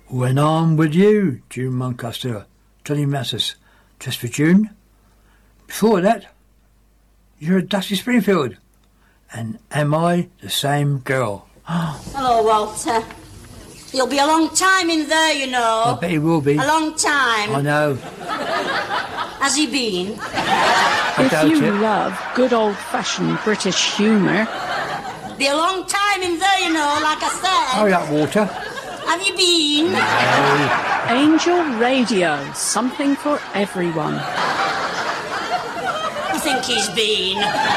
When I'm with you, June Muncaster, Johnny Massis, just for June. Before that, you're Dusty Springfield. And am I the same girl? Hello, Walter. You'll be a long time in there, you know. I bet he will be. A long time. I know. Has he been? If you love good old-fashioned British humour... Be a long time in there, you know, like I said. Hurry up, Walter. Have you been? No. Angel Radio, something for everyone. I think he's been.